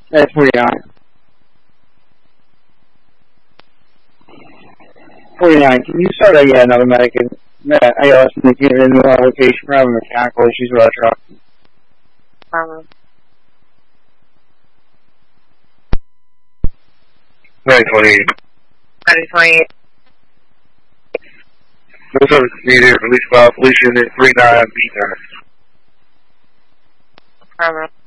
That's 49. 49. Can you start another medic in ALS and get a new location? We're having mechanical issues with our truck. 928. 928. No service needed. Release file. Police unit 39 B9.